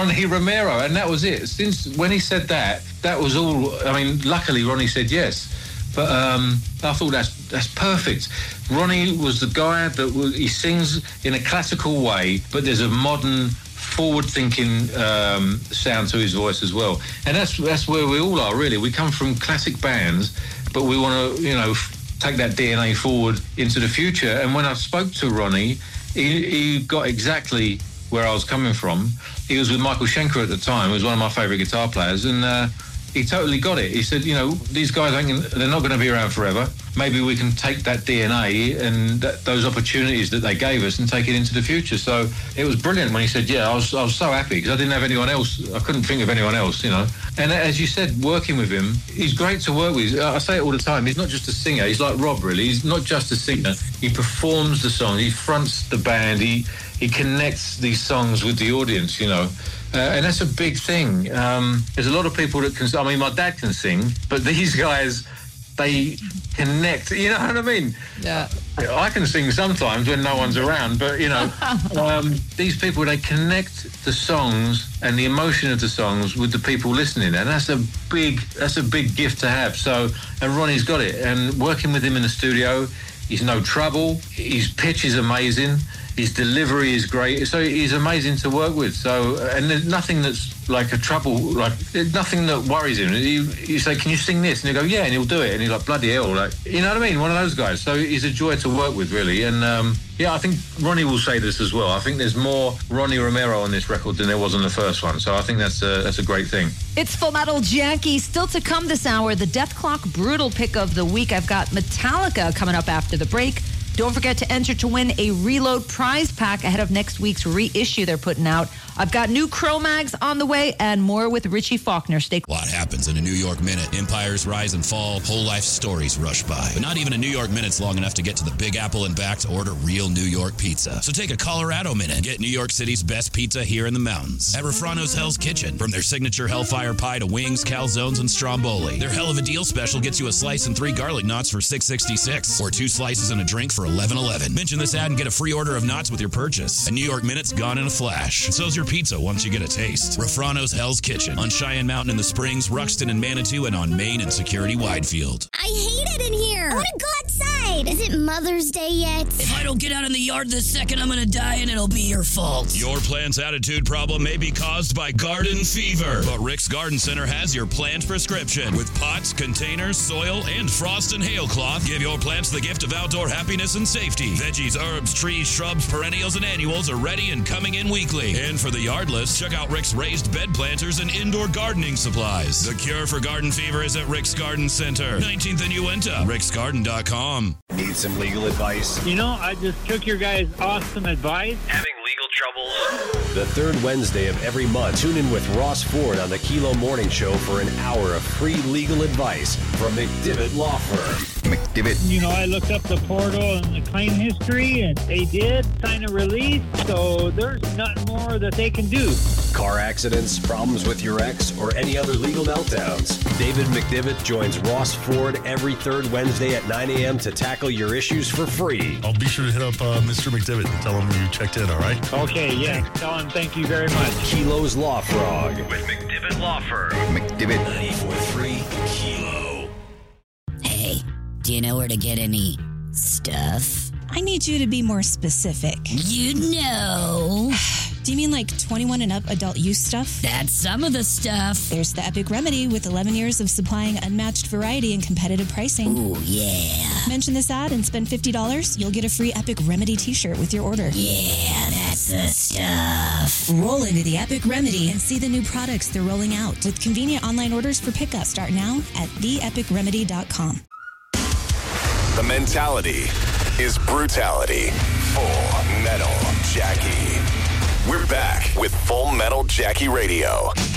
Ronnie Romero, and that was it. Since when he said that was all. I mean, luckily Ronnie said yes, but I thought that's perfect. Ronnie was the guy that he sings in a classical way, but there's a modern, forward-thinking sound to his voice as well, and that's where we all are really. We come from classic bands, but we want to take that DNA forward into the future. And when I spoke to Ronnie, he got exactly where I was coming from. He was with Michael Schenker at the time, who was one of my favourite guitar players, and he totally got it. He said, these guys they're not going to be around forever. Maybe we can take that DNA and those opportunities that they gave us and take it into the future. So it was brilliant when he said, yeah. I was so happy because I didn't have anyone else. I couldn't think of anyone else, And as you said, working with him, he's great to work with. I say it all the time. He's not just a singer. He's like Rob, really. He's not just a singer. He performs the song. He fronts the band. He connects these songs with the audience, and that's a big thing. There's a lot of people that can. I mean, my dad can sing, but these guys, they connect. You know what I mean? Yeah. I can sing sometimes when no one's around, but these people, they connect the songs and the emotion of the songs with the people listening, and that's a big gift to have. So, and Ronnie's got it. And working with him in the studio, he's no trouble. His pitch is amazing. His delivery is great. So he's amazing to work with. So, and there's nothing that's like a trouble, like nothing that worries him. You say, can you sing this? And he'll go, yeah, and he'll do it. And he's like, bloody hell. Like, you know what I mean? One of those guys. So he's a joy to work with, really. And I think Ronnie will say this as well. I think there's more Ronnie Romero on this record than there was on the first one. So I think that's a great thing. It's Full Metal Jackie. Still to come this hour, the Death Clock Brutal pick of the week. I've got Metallica coming up after the break. Don't forget to enter to win a Reload prize pack ahead of next week's reissue they're putting out. I've got new Cro-Mags on the way and more with Richie Faulkner. Stay. A lot happens in a New York minute. Empires rise and fall. Whole life stories rush by. But not even a New York minute's long enough to get to the Big Apple and back to order real New York pizza. So take a Colorado minute and get New York City's best pizza here in the mountains at Refrano's Hell's Kitchen. From their signature Hellfire Pie to wings, calzones, and stromboli. Their Hell of a Deal special gets you a slice and 3 garlic knots for $6.66 or 2 slices and a drink for $11.11. Mention this ad and get a free order of knots with your purchase. A New York minute's gone in a flash. And so's your pizza once you get a taste. Refrano's Hell's Kitchen on Cheyenne Mountain in the Springs, Ruxton and Manitou, and on Main and Security Widefield. I hate it in here. I want to go outside. Is it Mother's Day yet? If I don't get out in the yard this second, I'm going to die and it'll be your fault. Your plant's attitude problem may be caused by garden fever. But Rick's Garden Center has your plant prescription. With pots, containers, soil, and frost and hail cloth, give your plants the gift of outdoor happiness and safety. Veggies, herbs, trees, shrubs, perennials, and annuals are ready and coming in weekly. And for the yardless, check out Rick's raised bed planters and indoor gardening supplies. The cure for garden fever is at Rick's Garden Center, 19th and Uinta, ricksgarden.com. Need some legal advice? I just took your guys' awesome advice. Having legal troubles? The third Wednesday of every month, tune in with Ross Ford on the Kilo Morning Show for an hour of free legal advice from McDivitt Law Firm. McDivitt. I looked up the portal and the claim history, and they did sign a release, so there's nothing more that they can do. Car accidents, problems with your ex, or any other legal meltdowns. David McDivitt joins Ross Ford every third Wednesday at 9 a.m. to tackle your issues for free. I'll be sure to hit up Mr. McDivitt and tell him you checked in, all right? Okay, yeah. Tell him thank you very much. Kilo's Law Frog with McDivitt Law Firm. McDivitt. 94.3 Kilo. Hey, do you know where to get any stuff? I need you to be more specific. You know. Do you mean like 21 and up adult use stuff? That's some of the stuff. There's the Epic Remedy with 11 years of supplying unmatched variety and competitive pricing. Ooh, yeah. Mention this ad and spend $50. You'll get a free Epic Remedy t-shirt with your order. Yeah, that's the stuff. Roll into the Epic Remedy and see the new products they're rolling out with convenient online orders for pickup. Start now at theepicremedy.com. The mentality is brutality. Full Metal Jackie. We're back with Full Metal Jackie Radio.